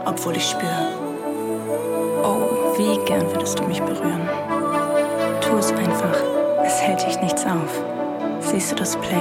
obwohl ich spüre. Oh, wie gern würdest du mich berühren. Tu es einfach, es hält dich nichts auf. Siehst du das Play?